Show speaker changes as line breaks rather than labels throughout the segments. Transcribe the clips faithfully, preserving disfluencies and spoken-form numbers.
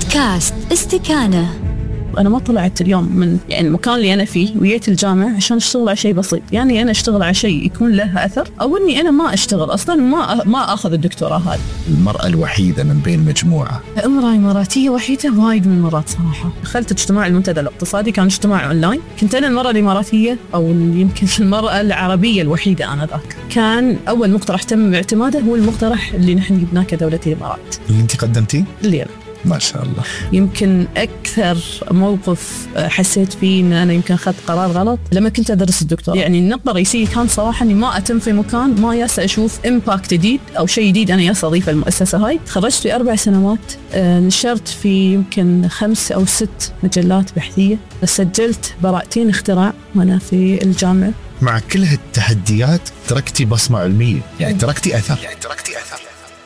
بودكاست استكانة.
أنا ما طلعت اليوم من يعني المكان اللي أنا فيه وجيت الجامعة عشان أشتغل على شيء بسيط، يعني أنا أشتغل على شيء يكون له أثر، أو إني أنا ما أشتغل أصلاً ما ما أخذ الدكتوراه هذه.
المرأة الوحيدة من بين مجموعة.
امرأة إماراتية وحيدة، وايد من المرات صراحة. دخلت اجتماع المنتدى الاقتصادي، كان اجتماع أونلاين، كنت أنا المرأة الإماراتية أو يمكن المرأة العربية الوحيدة آنذاك. كان أول مقترح تم اعتماده هو المقترح اللي نحن جبناه كدولة الإمارات.
اللي أنت قدمتيه؟
اللي أنا.
ما شاء الله.
يمكن أكثر موقف حسيت فيه إن أنا يمكن أخذت قرار غلط لما كنت أدرس الدكتوراه. يعني النقطة الرئيسية كان صراحة إني ما أتم في مكان ما ياس أشوف إمباكت جديد أو شيء جديد أنا ياس أضيف المؤسسة هاي. تخرجت في أربع سنوات، نشرت في يمكن خمس أو ست مجلات بحثية، سجلت براءتين اختراع وأنا في الجامعة.
مع كل هالتحديات تركتي بصمة علمية، يعني تركتي أثر. يعني تركتي أثر.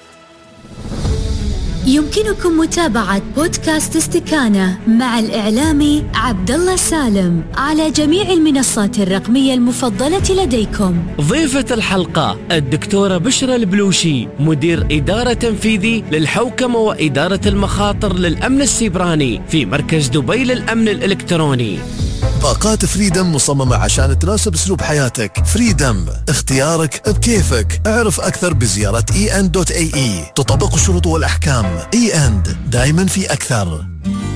يمكنكم متابعة بودكاست استكانة مع الإعلامي عبد الله سالم على جميع المنصات الرقمية المفضلة لديكم.
ضيفة الحلقة الدكتورة بشرى البلوشي، مدير إدارة تنفيذي للحوكمة وإدارة المخاطر للأمن السيبراني في مركز دبي للأمن الإلكتروني.
باقات فريدم مصممة عشان تناسب اسلوب حياتك. فريدم، اختيارك بكيفك. اعرف اكثر بزيارة إي إن دوت إيه إي. تطبق الشروط والاحكام. إي إن، دايما في اكثر.